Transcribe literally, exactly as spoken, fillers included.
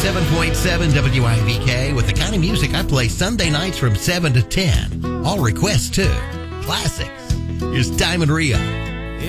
seven point seven W I V K with the kind of music I play Sunday nights from seven to ten. All requests too. Classics. Here's Diamond Rio.